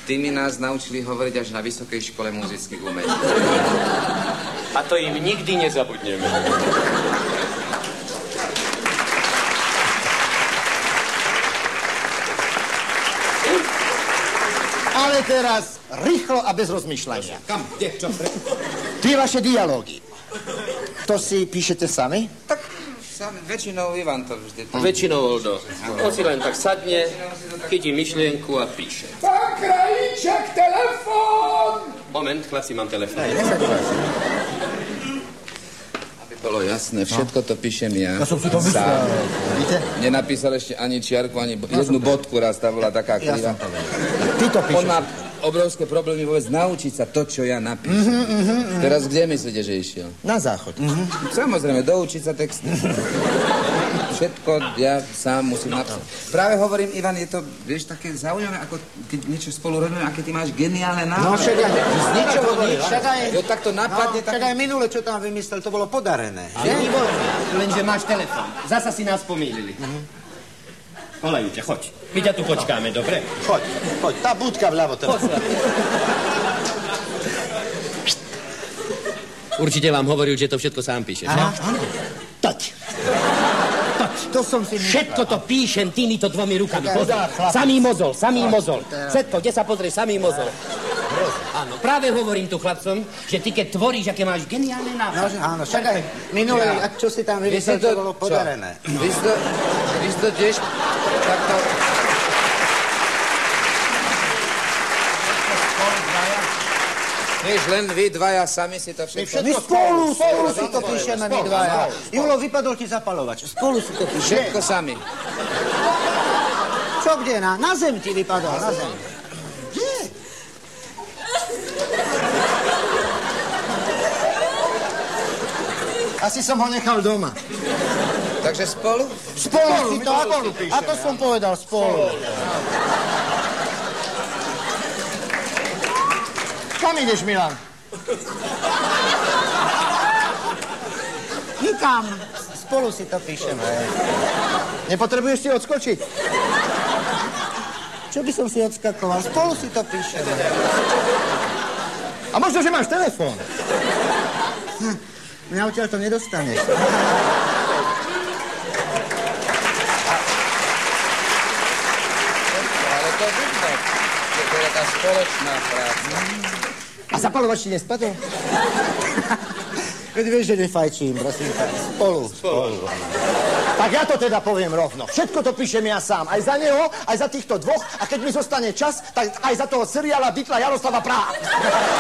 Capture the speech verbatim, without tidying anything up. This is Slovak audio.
Tými nás naučili hovoriť až na Vysokej škole muzických umení. A to im nikdy nezabudneme. Ale teraz rýchlo a bez rozmýšľania. Kam? Kde? Čo? Tie vaše dialógy. To si píšete sami? Tak sám, väčšinou Ivan to vždy... Väčšinou Oldo. On si len tak sadne, chytí myšlienku a píše. Pán Krajíček, telefón! Moment, chlapci, mám telefón. Aby bolo jasné, všetko to píšem ja. Ja som si to myslel. Víte? Nenapísal ešte ani čiarku, ani jednu bodku, raz tá bola taká kriva. Ty to píšeš. On má obrovské problémy vôbec naučiť sa to, čo ja napíšem. Mm-hmm, mm-hmm. Teraz kde myslíte, že išiel? Na záchod. Mm-hmm. Samozrejme, doučiť sa texty. Všetko ja sám musím napísať. Práve hovorím, Ivan, je to, vieš, také zaujímavé, ako keď niečo spolu robíme, aké ty máš geniálne nápady. No však aj... Z ničoho nič. Však aj... Jo, tak to napadne, No, tak... však aj minule, čo tam vymyslel, to bolo podarené. Ale výborné, lenže máš telefón. Zasa si nás pomýlili. Mm-hmm. Olejúte, choď. My ťa tu počkáme, dobre? Choď, choď, tá budka vľavo teda. Určite vám hovoril, že to všetko sám píšeš, ne? Toť. Toť. To som si myslel. Všetko to píšem týmito dvomi rukami. Tak, Pozri. tak, chlapi. Samý mozol, samý mozol. teraz. Všetko, kde sa pozrieš, samý mozol. Áno, práve hovorím tu chlapcom, že ty keď tvoríš, aké máš geniálne No, nápady. áno, však aj minule, Ja. ak čo si tam Vy vymyslel, si to to- bolo čo? podarené. Vy si to, vy si to tiež takto... Vieš, len vy dvaja sami si to všetko... My spolu, spolu si to píšeme my dvaja. Julo, vypadol ti zapalovač. Spolu si to píšeme. Všetko sami. Čo kde? Na, na zem ti vypadol, na zem. Kde? Asi som ho nechal doma. Takže spolu? Spolu si to, ako, ako som povedal, spolu. Kam ideš, Milan? Nikam. Spolu si to píšeme. Nepotrebuješ si odskočiť? Čo by som si odskakoval? Spolu si to píšeme. A možno, že máš telefón. Hm, mňa odtiaľ to nedostaneš. Ale to vidno, že to je taká spoločná práca. A zapalovač ti nespadol? Veď vieš, že nefajčím, prosím. Spolu, spolu. Tak ja to teda poviem rovno. Všetko to píšem ja sám. Aj za neho, aj za týchto dvoch. A keď mi zostane čas, tak aj za toho seriála Ditla Jaroslava Praha.